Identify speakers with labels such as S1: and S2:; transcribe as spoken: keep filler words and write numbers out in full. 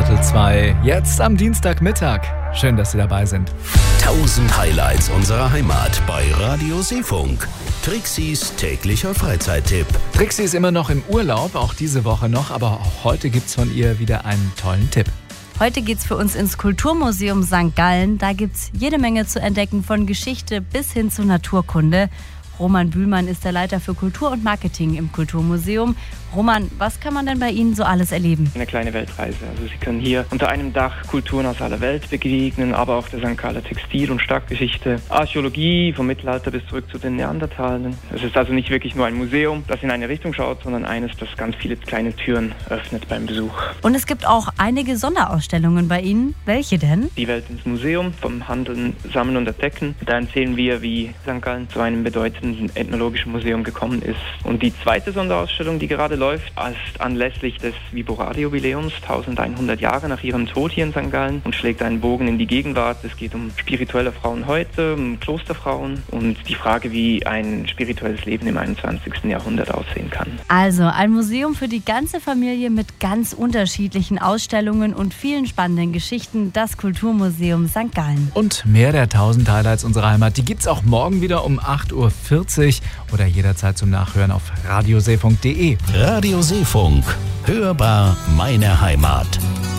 S1: Viertel zwei, jetzt am Dienstagmittag. Schön, dass Sie dabei sind.
S2: tausend Highlights unserer Heimat bei Radio Seefunk. Trixis täglicher Freizeittipp.
S1: Trixi ist immer noch im Urlaub, auch diese Woche noch, aber auch heute gibt's von ihr wieder einen tollen Tipp.
S3: Heute geht's für uns ins Kulturmuseum Sankt Gallen. Da gibt's jede Menge zu entdecken, von Geschichte bis hin zu Naturkunde. Roman Bühlmann ist der Leiter für Kultur und Marketing im Kulturmuseum. Roman, was kann man denn bei Ihnen so alles erleben?
S4: Eine kleine Weltreise. Also Sie können hier unter einem Dach Kulturen aus aller Welt begegnen, aber auch der Sankt Galler Textil- und Stadtgeschichte, Archäologie vom Mittelalter bis zurück zu den Neandertalern. Es ist also nicht wirklich nur ein Museum, das in eine Richtung schaut, sondern eines, das ganz viele kleine Türen öffnet beim Besuch.
S3: Und es gibt auch einige Sonderausstellungen bei Ihnen. Welche denn?
S4: Die Welt ins Museum, vom Handeln, Sammeln und Entdecken. Da erzählen wir, wie Sankt Gallen zu einem bedeutenden ethnologischen Museum gekommen ist. Und die zweite Sonderausstellung, die gerade läuft, ist anlässlich des Viborade-Jubiläums, elfhundert Jahre nach ihrem Tod hier in Sankt Gallen, und schlägt einen Bogen in die Gegenwart. Es geht um spirituelle Frauen heute, um Klosterfrauen und die Frage, wie ein spirituelles Leben im einundzwanzigsten Jahrhundert aussehen kann.
S3: Also ein Museum für die ganze Familie mit ganz unterschiedlichen Ausstellungen und vielen spannenden Geschichten, das Kulturmuseum Sankt Gallen.
S1: Und mehr der tausend Highlights unserer Heimat, die gibt's auch morgen wieder um acht Uhr vierzig oder jederzeit zum Nachhören auf radioseefunk punkt de.
S2: Radio Seefunk. Hörbar meine Heimat.